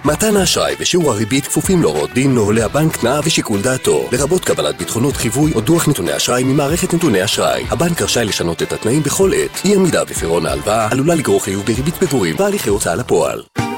מתן האשראי ושיעור הריבית כפופים להוראות דין, נוהלי הבנק, תנאיו ושיקול דעתו, לרבות קבלת ביטחונות חיווי או דוח נתוני אשראי ממערכת נתוני אשראי. הבנק רשאי לשנות את התנאים בכל עת. אי עמידה בפירעון ההלוואה עלולה לגרור חיוב בריבית פיגורים והליכי הוצאה לפועל.